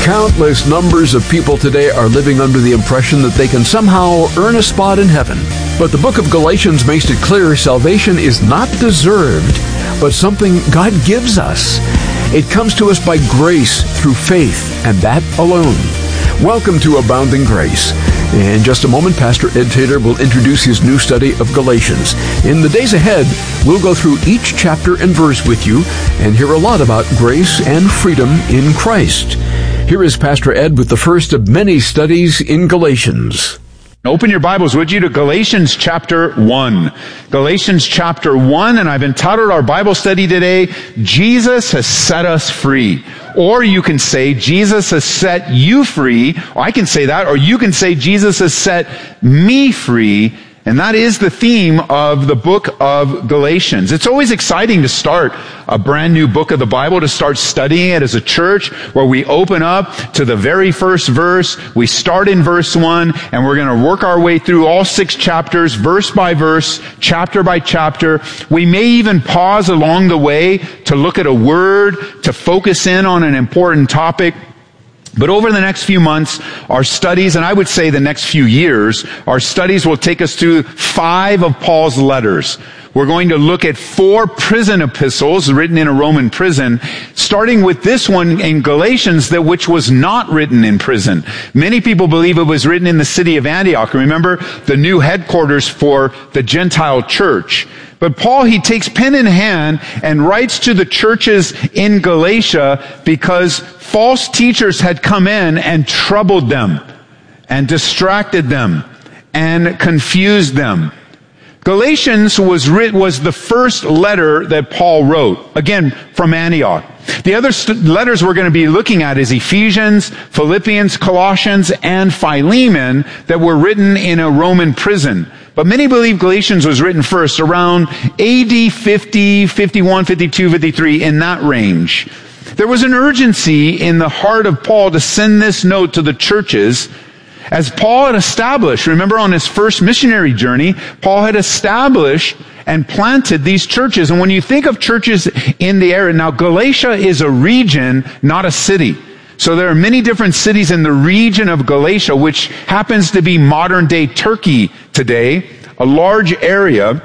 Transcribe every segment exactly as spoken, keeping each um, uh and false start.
Countless numbers of people today are living under the impression that they can somehow earn a spot in heaven. But the book of Galatians makes it clear salvation is not deserved, but something God gives us. It comes to us by grace through faith, and that alone. Welcome to Abounding Grace. In just a moment, Pastor Ed Taylor will introduce his new study of Galatians. In the days ahead, we'll go through each chapter and verse with you and hear a lot about grace and freedom in Christ. Here is Pastor Ed with the first of many studies in Galatians. Open your Bibles, would you, to Galatians chapter one. Galatians chapter one, and I've entitled our Bible study today, Jesus Has Set Us Free. Or you can say, Jesus has set you free. Or I can say that. Or you can say, Jesus has set me free. And that is the theme of the book of Galatians. It's always exciting to start a brand new book of the Bible, to start studying it as a church, where we open up to the very first verse. We start in verse one, and we're going to work our way through all six chapters, verse by verse, chapter by chapter. We may even pause along the way to look at a word, to focus in on an important topic. But over the next few months, our studies, and I would say the next few years, our studies will take us through five of Paul's letters. We're going to look at four prison epistles written in a Roman prison, starting with this one in Galatians, that which was not written in prison. Many people believe it was written in the city of Antioch. Remember, the new headquarters for the Gentile church. But Paul, he takes pen in hand and writes to the churches in Galatia because false teachers had come in and troubled them and distracted them and confused them. Galatians was writ, was the first letter that Paul wrote, again, from Antioch. The other st- letters we're going to be looking at is Ephesians, Philippians, Colossians, and Philemon, that were written in a Roman prison. But many believe Galatians was written first, around A D fifty, fifty-one, fifty-two, fifty-three, in that range. There was an urgency in the heart of Paul to send this note to the churches, as Paul had established. Remember, on his first missionary journey, Paul had established and planted these churches. And when you think of churches in the area, now Galatia is a region, not a city. So there are many different cities in the region of Galatia, which happens to be modern-day Turkey today, a large area.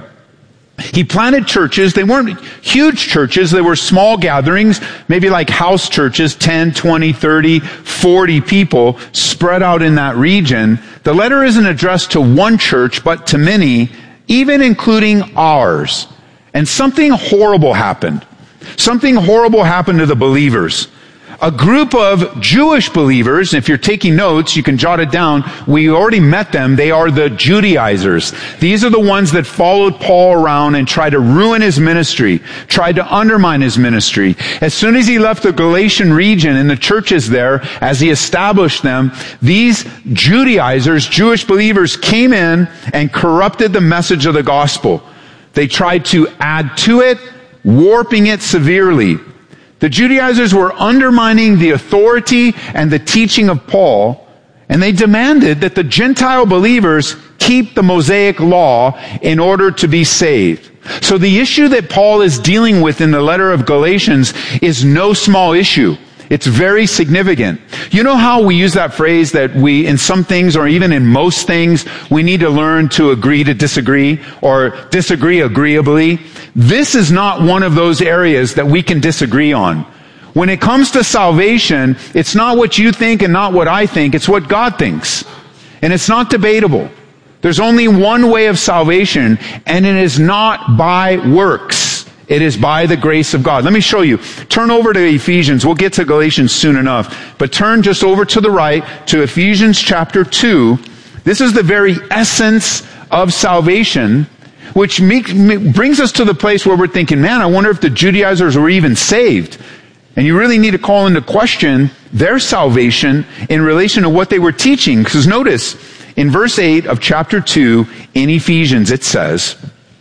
He planted churches. They weren't huge churches. They were small gatherings, maybe like house churches, ten, twenty, thirty, forty people spread out in that region. The letter isn't addressed to one church, but to many, even including ours. And something horrible happened. Something horrible happened to the believers. A group of Jewish believers, if you're taking notes, you can jot it down. We already met them. They are the Judaizers. These are the ones that followed Paul around and tried to ruin his ministry, tried to undermine his ministry. As soon as he left the Galatian region and the churches there, as he established them, these Judaizers, Jewish believers, came in and corrupted the message of the gospel. They tried to add to it, warping it severely. The Judaizers were undermining the authority and the teaching of Paul, and they demanded that the Gentile believers keep the Mosaic law in order to be saved. So the issue that Paul is dealing with in the letter of Galatians is no small issue. It's very significant. You know how we use that phrase that we, in some things or even in most things, we need to learn to agree to disagree or disagree agreeably? This is not one of those areas that we can disagree on. When it comes to salvation, it's not what you think and not what I think. It's what God thinks. And it's not debatable. There's only one way of salvation, and it is not by works. It is by the grace of God. Let me show you. Turn over to Ephesians. We'll get to Galatians soon enough. But turn just over to the right to Ephesians chapter two. This is the very essence of salvation, which make, brings us to the place where we're thinking, man, I wonder if the Judaizers were even saved. And you really need to call into question their salvation in relation to what they were teaching. Because notice, in verse eight of chapter two in Ephesians, it says,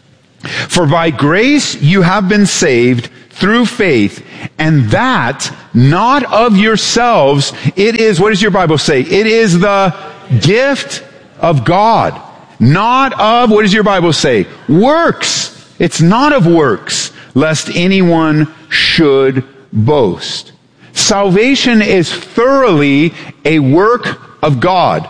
"For by grace you have been saved through faith, and that not of yourselves. It is," what does your Bible say? It is the gift of God. Not of, what does your Bible say? Works. It's not of works, lest anyone should boast. Salvation is thoroughly a work of God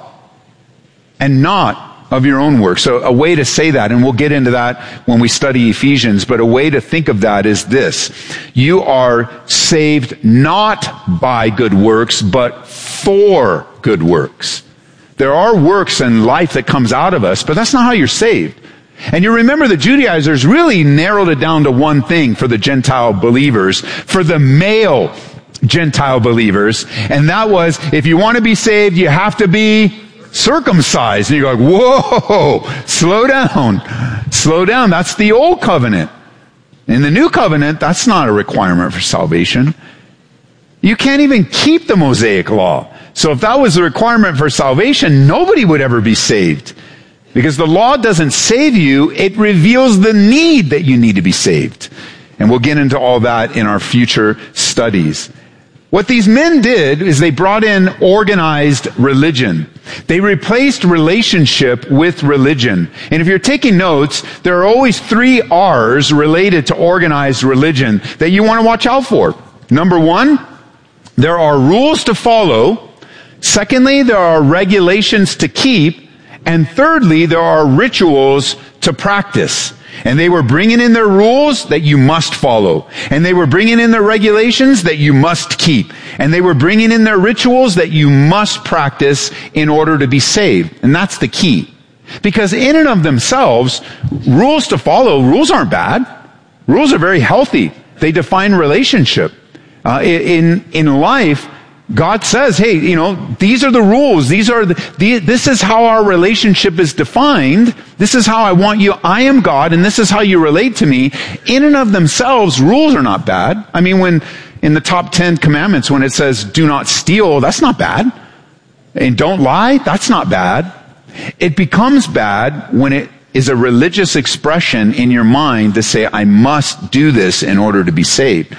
and not of your own work. So a way to say that, and we'll get into that when we study Ephesians, but a way to think of that is this. You are saved not by good works, but for good works. There are works and life that comes out of us, but that's not how you're saved. And you remember the Judaizers really narrowed it down to one thing for the Gentile believers, for the male Gentile believers, and that was, if you want to be saved, you have to be circumcised. And you're like, whoa, slow down, slow down. That's the old covenant. In the new covenant, that's not a requirement for salvation. You can't even keep the Mosaic law. So if that was the requirement for salvation, nobody would ever be saved. Because the law doesn't save you, it reveals the need that you need to be saved. And we'll get into all that in our future studies. What these men did is they brought in organized religion. They replaced relationship with religion. And if you're taking notes, there are always three R's related to organized religion that you want to watch out for. Number one, there are rules to follow. Secondly, there are regulations to keep. And thirdly, there are rituals to practice. And they were bringing in their rules that you must follow. And they were bringing in their regulations that you must keep. And they were bringing in their rituals that you must practice in order to be saved. And that's the key. Because in and of themselves, rules to follow, rules aren't bad. Rules are very healthy. They define relationship. Uh, in, in life, God says, hey, you know, these are the rules. These are the, the, this is how our relationship is defined. This is how I want you. I am God, and this is how you relate to me. In and of themselves, rules are not bad. I mean, when in the top ten commandments, when it says, do not steal, that's not bad. And don't lie, that's not bad. It becomes bad when it is a religious expression in your mind to say, I must do this in order to be saved.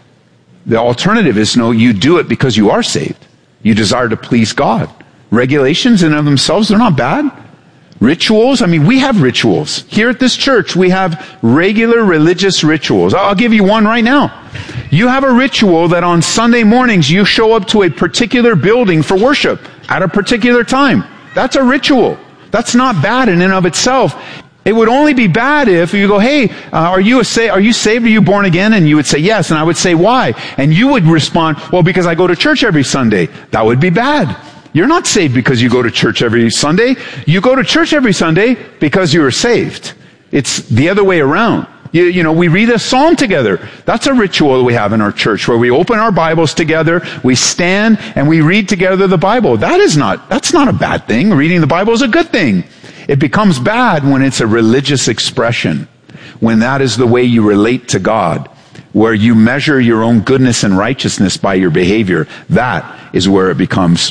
The alternative is, no, you do it because you are saved. You desire to please God. Regulations in and of themselves, they're not bad. Rituals, I mean, we have rituals. Here at this church, we have regular religious rituals. I'll give you one right now. You have a ritual that on Sunday mornings you show up to a particular building for worship at a particular time. That's a ritual. That's not bad in and of itself. It would only be bad if you go, hey, uh, are you a sa- are you saved? Are you born again? And you would say yes. And I would say, why? And you would respond, well, because I go to church every Sunday. That would be bad. You're not saved because you go to church every Sunday. You go to church every Sunday because you are saved. It's the other way around. You, you know, we read a psalm together. That's a ritual we have in our church where we open our Bibles together, we stand, and we read together the Bible. That is not, that's not a bad thing. Reading the Bible is a good thing. It becomes bad when it's a religious expression, when that is the way you relate to God, where you measure your own goodness and righteousness by your behavior. That is where it becomes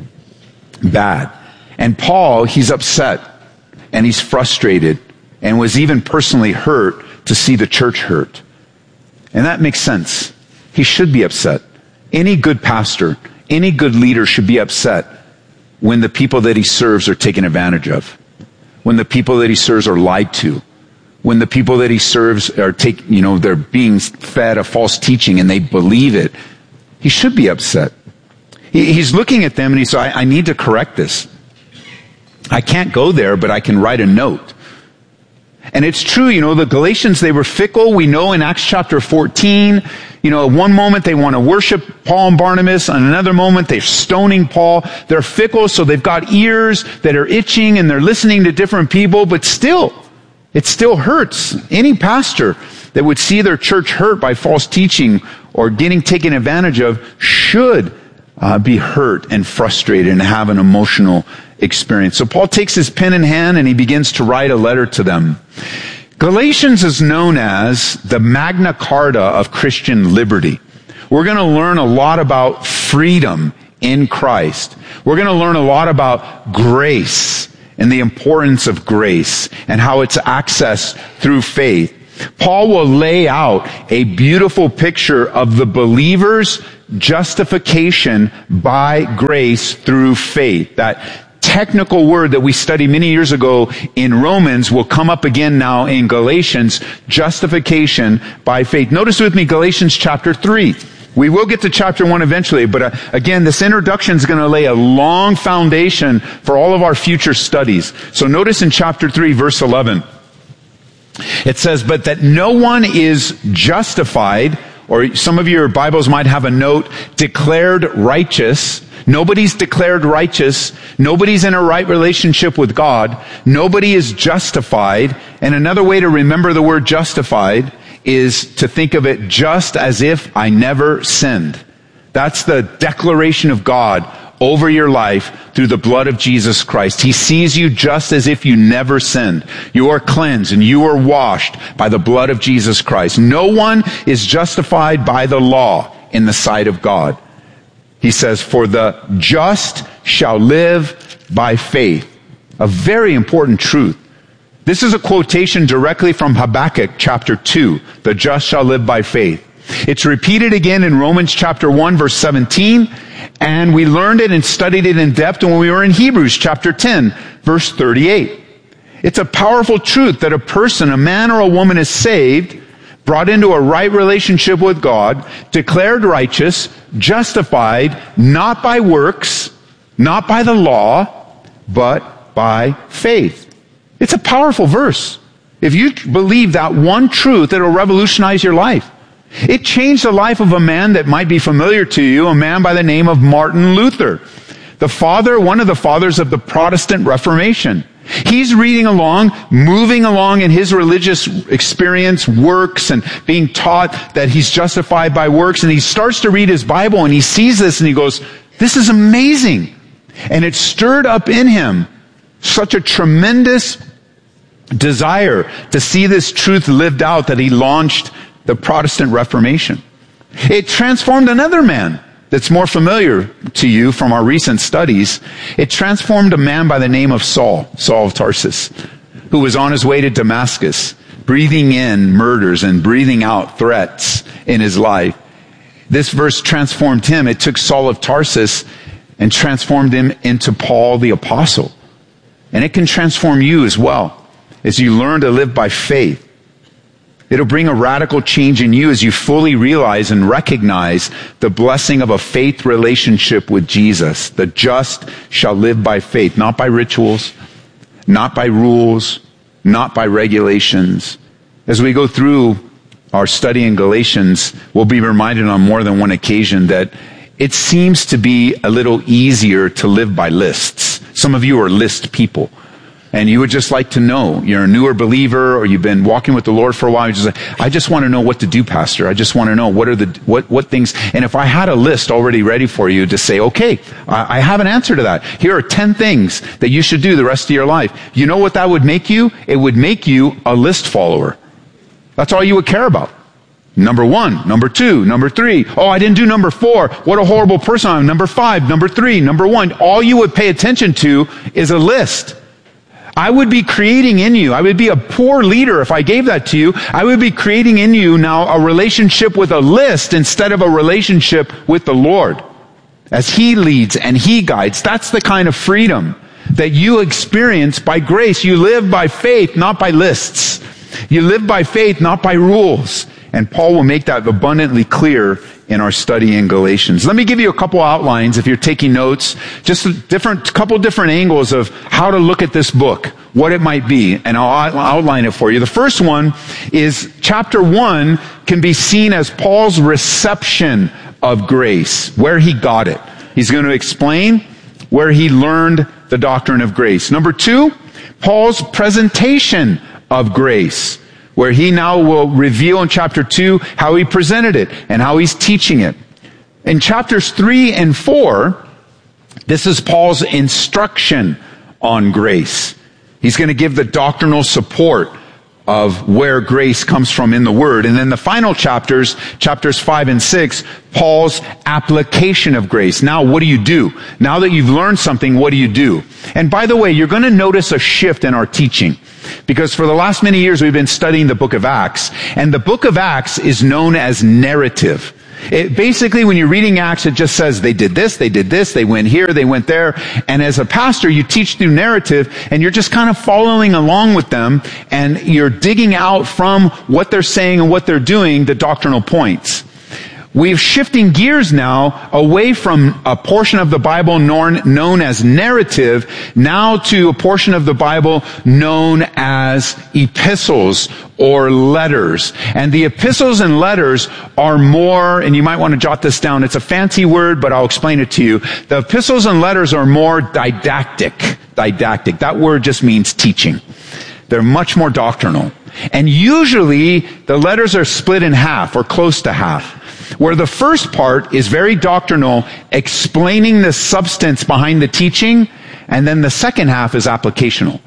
bad. And Paul, he's upset and he's frustrated and was even personally hurt to see the church hurt. And that makes sense. He should be upset. Any good pastor, any good leader should be upset when the people that he serves are taken advantage of. When the people that he serves are lied to, when the people that he serves are take, you know, they're being fed a false teaching and they believe it, he should be upset. He, he's looking at them and he says, I, I need to correct this. I can't go there, but I can write a note. And it's true, you know, the Galatians, they were fickle. We know in Acts chapter fourteen, you know, at one moment they want to worship Paul and Barnabas. On another moment, they're stoning Paul. They're fickle, so they've got ears that are itching and they're listening to different people. But still, it still hurts. Any pastor that would see their church hurt by false teaching or getting taken advantage of should uh, be hurt and frustrated and have an emotional experience. So Paul takes his pen in hand and he begins to write a letter to them. Galatians is known as the Magna Carta of Christian liberty. We're going to learn a lot about freedom in Christ. We're going to learn a lot about grace and the importance of grace and how it's accessed through faith. Paul will lay out a beautiful picture of the believer's justification by grace through faith. That technical word that we studied many years ago in Romans will come up again now in Galatians, justification by faith. Notice with me Galatians chapter three. We will get to chapter one eventually, but uh, again, this introduction is going to lay a long foundation for all of our future studies. So notice in chapter three, verse eleven, it says, but that no one is justified, or some of your Bibles might have a note, declared righteous. Nobody's declared righteous. Nobody's in a right relationship with God. Nobody is justified. And another way to remember the word justified is to think of it just as if I never sinned. That's the declaration of God over your life through the blood of Jesus Christ. He sees you just as if you never sinned. You are cleansed and you are washed by the blood of Jesus Christ. No one is justified by the law in the sight of God. He says, for the just shall live by faith. A very important truth. This is a quotation directly from Habakkuk chapter two. The just shall live by faith. It's repeated again in Romans chapter one verse seventeen. And we learned it and studied it in depth when we were in Hebrews chapter ten verse thirty-eight. It's a powerful truth that a person, a man or a woman is saved, brought into a right relationship with God, declared righteous, justified, not by works, not by the law, but by faith. It's a powerful verse. If you believe that one truth, it'll revolutionize your life. It changed the life of a man that might be familiar to you, a man by the name of Martin Luther, the father, one of the fathers of the Protestant Reformation. He's reading along, moving along in his religious experience, works, and being taught that he's justified by works. And he starts to read his Bible and he sees this and he goes, this is amazing. And it stirred up in him such a tremendous desire to see this truth lived out that he launched the Protestant Reformation. It transformed another man that's more familiar to you from our recent studies. It transformed a man by the name of Saul, Saul of Tarsus, who was on his way to Damascus, breathing in murders and breathing out threats in his life. This verse transformed him. It took Saul of Tarsus and transformed him into Paul the Apostle. And it can transform you as well as you learn to live by faith. It'll bring a radical change in you as you fully realize and recognize the blessing of a faith relationship with Jesus. The just shall live by faith, not by rituals, not by rules, not by regulations. As we go through our study in Galatians, we'll be reminded on more than one occasion that it seems to be a little easier to live by lists. Some of you are list people. And you would just like to know, you're a newer believer or you've been walking with the Lord for a while. You just like, I just want to know what to do, Pastor. I just want to know what are the, what, what things. And if I had a list already ready for you to say, okay, I, I have an answer to that. Here are ten things that you should do the rest of your life. You know what that would make you? It would make you a list follower. That's all you would care about. Number one, number two, number three. Oh, I didn't do number four. What a horrible person I am. Number five, number three, number one. All you would pay attention to is a list. I would be creating in you, I would be a poor leader if I gave that to you. I would be creating in you now a relationship with a list instead of a relationship with the Lord. As He leads and He guides, that's the kind of freedom that you experience by grace. You live by faith, not by lists. You live by faith, not by rules. And Paul will make that abundantly clear in our study in Galatians. Let me give you a couple outlines if you're taking notes, just a different, couple different angles of how to look at this book, what it might be, and I'll outline it for you. The first one is chapter one can be seen as Paul's reception of grace, where he got it. He's going to explain where he learned the doctrine of grace. Number two, Paul's presentation of grace, where he now will reveal in chapter two how he presented it and how he's teaching it. In chapters three and four, this is Paul's instruction on grace. He's going to give the doctrinal support of where grace comes from in the Word. And then the final chapters, chapters five and six, Paul's application of grace. Now, what do you do? Now that you've learned something, what do you do? And by the way, you're going to notice a shift in our teaching. Because for the last many years, we've been studying the book of Acts. And the book of Acts is known as narrative. It, basically, when you're reading Acts, it just says they did this, they did this, they went here, they went there. And as a pastor, you teach through narrative, and you're just kind of following along with them, and you're digging out from what they're saying and what they're doing the doctrinal points. we're shifting gears now away from a portion of the Bible known, known as narrative, now to a portion of the Bible known as epistles or letters. And the epistles and letters are more, and you might want to jot this down, it's a fancy word, but I'll explain it to you. The epistles and letters are more didactic. Didactic. That word just means teaching. They're much more doctrinal. And usually the letters are split in half or close to half, where the first part is very doctrinal, explaining the substance behind the teaching, and then the second half is applicational.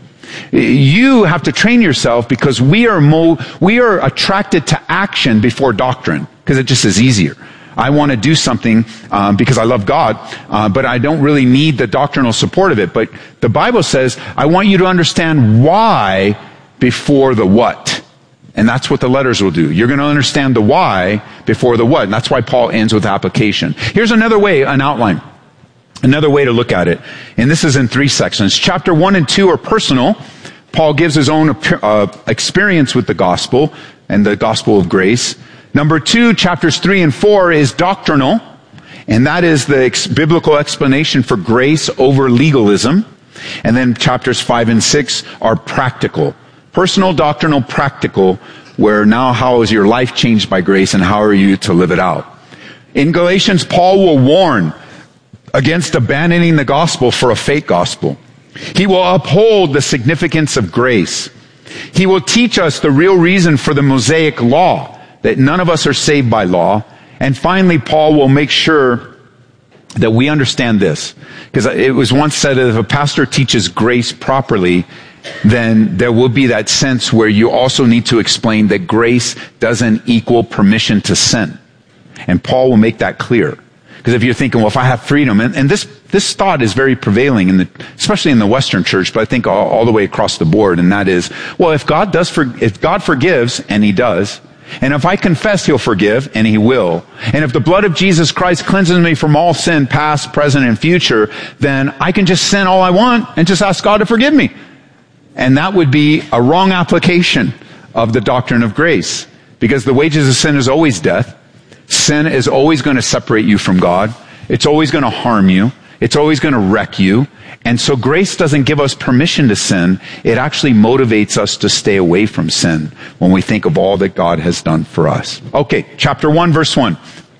You have to train yourself because we are mo- we are attracted to action before doctrine because it just is easier. I want to do something um, because I love God, uh, but I don't really need the doctrinal support of it. But the Bible says, I want you to understand why before the what. And that's what the letters will do. You're going to understand the why before the what. And that's why Paul ends with application. Here's another way, an outline. Another way to look at it. And this is in three sections. Chapter one and two are personal. Paul gives his own uh, experience with the gospel and the gospel of grace. Number two, chapters three and four is doctrinal. And that is the ex- biblical explanation for grace over legalism. And then chapters five and six are practical. Personal, doctrinal, practical, where now how is your life changed by grace and how are you to live it out? In Galatians, Paul will warn against abandoning the gospel for a fake gospel. He will uphold the significance of grace. He will teach us the real reason for the Mosaic law, that none of us are saved by law. And finally, Paul will make sure that we understand this. Because it was once said that if a pastor teaches grace properly, then there will be that sense where you also need to explain that grace doesn't equal permission to sin. And Paul will make that clear. Because if you're thinking, well, if I have freedom, and, and this this thought is very prevailing, in the, especially in the Western church, but I think all, all the way across the board, and that is, well, if God does, for, if God forgives, and He does, and if I confess, He'll forgive, and He will, and if the blood of Jesus Christ cleanses me from all sin, past, present, and future, then I can just sin all I want and just ask God to forgive me. And that would be a wrong application of the doctrine of grace, because the wages of sin is always death. Sin is always going to separate you from God. It's always going to harm you. It's always going to wreck you. And so grace doesn't give us permission to sin. It actually motivates us to stay away from sin when we think of all that God has done for us. Okay, chapter one, verse one.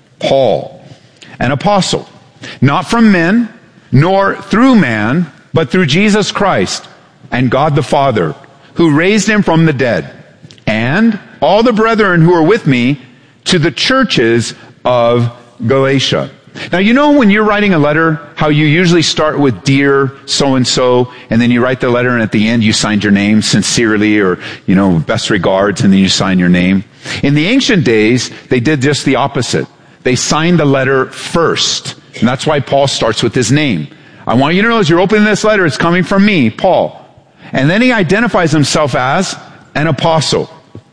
Paul, an apostle, not from men, nor through man, but through Jesus Christ and God the Father, who raised Him from the dead, and all the brethren who are with me, to the churches of Galatia. Now, you know when you're writing a letter, how you usually start with dear so-and-so, and then you write the letter, and at the end you signed your name sincerely, or, you know, best regards, and then you sign your name. In the ancient days, they did just the opposite. They signed the letter first. And that's why Paul starts with his name. I want you to know as you're opening this letter, it's coming from me, Paul. And then he identifies himself as an apostle.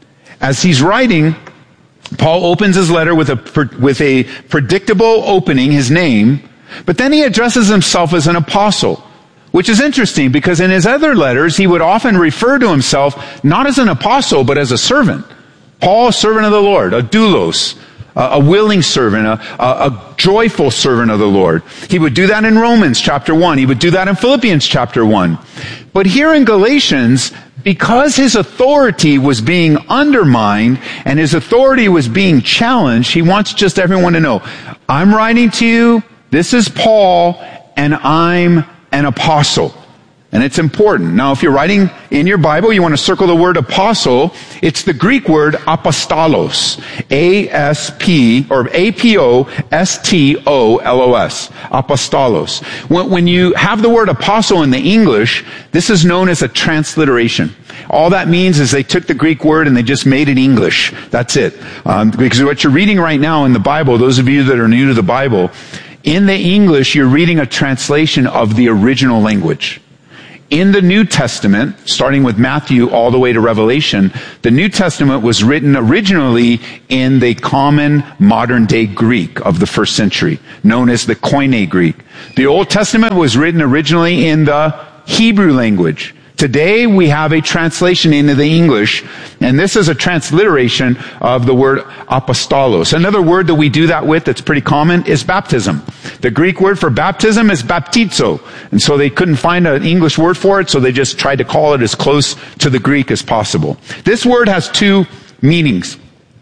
As he's writing, Paul opens his letter with a, with a predictable opening, his name, but then he addresses himself as an apostle, which is interesting because in his other letters, he would often refer to himself not as an apostle, but as a servant. Paul, a servant of the Lord, a doulos, a, a willing servant, a, a, a joyful servant of the Lord. He would do that in Romans chapter one. He would do that in Philippians chapter one. But here in Galatians, because his authority was being undermined and his authority was being challenged, he wants just everyone to know, I'm writing to you, this is Paul, and I'm an apostle. And it's important. Now, if you're writing in your Bible, you want to circle the word apostle. It's the Greek word apostolos. A S P, or A P O S T O L O S. Apostolos. When, when you have the word apostle in the English, this is known as a transliteration. All that means is they took the Greek word and they just made it English. That's it. Um, because what you're reading right now in the Bible, those of you that are new to the Bible, in the English, you're reading a translation of the original language. In the New Testament, starting with Matthew all the way to Revelation, the New Testament was written originally in the common modern day Greek of the first century, known as the Koine Greek. The Old Testament was written originally in the Hebrew language. Today we have a translation into the English, and this is a transliteration of the word apostolos. Another word that we do that with that's pretty common is baptism. The Greek word for baptism is baptizo, and so they couldn't find an English word for it, so they just tried to call it as close to the Greek as possible. This word has two meanings.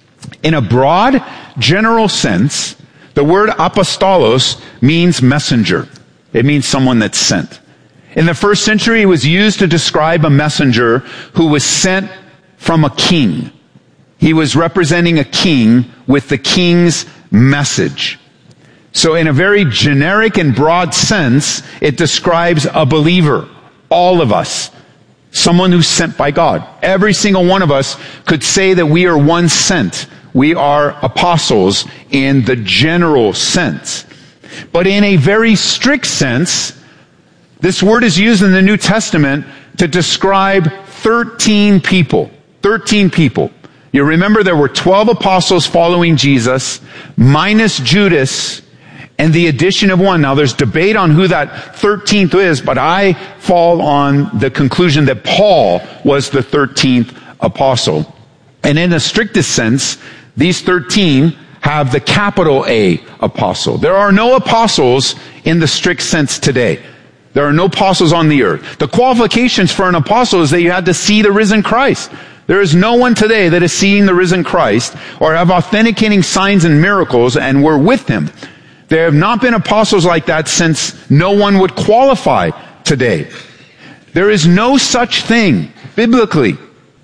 In a broad, general sense, the word apostolos means messenger. It means someone that's sent. In the first century, it was used to describe a messenger who was sent from a king. He was representing a king with the king's message. So in a very generic and broad sense, it describes a believer, all of us, someone who's sent by God. Every single one of us could say that we are one sent. We are apostles in the general sense. But in a very strict sense, this word is used in the New Testament to describe thirteen people. thirteen people. You remember there were twelve apostles following Jesus, minus Judas, and the addition of one. Now there's debate on who that thirteenth is, but I fall on the conclusion that Paul was the thirteenth apostle. And in the strictest sense, these thirteen have the capital A apostle. There are no apostles in the strict sense today. There are no apostles on the earth. The qualifications for an apostle is that you had to see the risen Christ. There is no one today that is seeing the risen Christ or have authenticating signs and miracles and were with him. There have not been apostles like that since no one would qualify today. There is no such thing biblically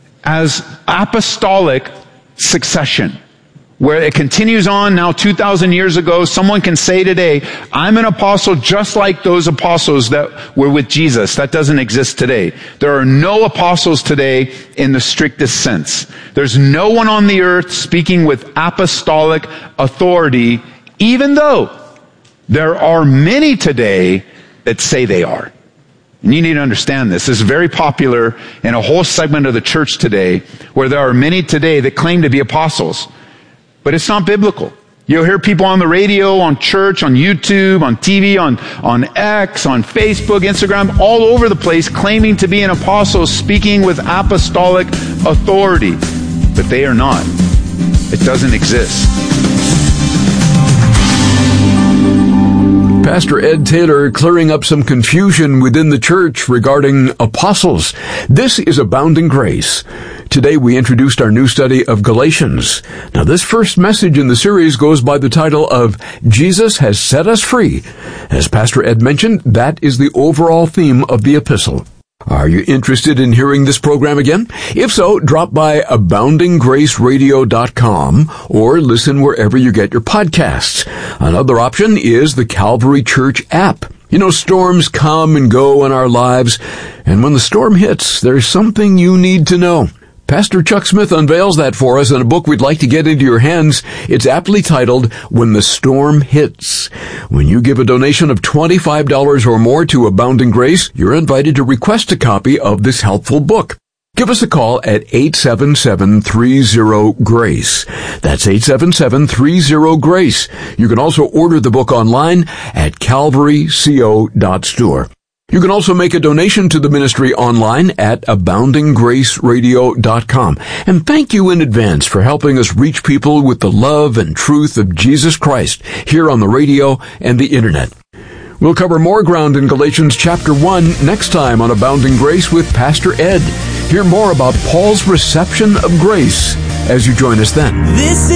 as apostolic succession, where it continues on now two thousand years ago. Someone can say today, I'm an apostle just like those apostles that were with Jesus. That doesn't exist today. There are no apostles today in the strictest sense. There's no one on the earth speaking with apostolic authority, even though there are many today that say they are. And you need to understand this. This is very popular in a whole segment of the church today, where there are many today that claim to be apostles. But it's not biblical. You'll hear people on the radio, on church, on YouTube, on T V, on, on X, on Facebook, Instagram, all over the place, claiming to be an apostle, speaking with apostolic authority. But they are not. It doesn't exist. Pastor Ed Taylor clearing up some confusion within the church regarding apostles. This is Abounding Grace. Today we introduced our new study of Galatians. Now this first message in the series goes by the title of Jesus Has Set Us Free. As Pastor Ed mentioned, that is the overall theme of the epistle. Are you interested in hearing this program again? If so, drop by abounding grace radio dot com or listen wherever you get your podcasts. Another option is the Calvary Church app. You know, storms come and go in our lives, and when the storm hits, there's something you need to know. Pastor Chuck Smith unveils that for us in a book we'd like to get into your hands. It's aptly titled, When the Storm Hits. When you give a donation of twenty-five dollars or more to Abounding Grace, you're invited to request a copy of this helpful book. Give us a call at eight seven seven, three zero, GRACE. That's eight seven seven, three zero, GRACE. You can also order the book online at calvary co dot store. You can also make a donation to the ministry online at abounding grace radio dot com. And thank you in advance for helping us reach people with the love and truth of Jesus Christ here on the radio and the internet. We'll cover more ground in Galatians chapter one next time on Abounding Grace with Pastor Ed. Hear more about Paul's reception of grace as you join us then. This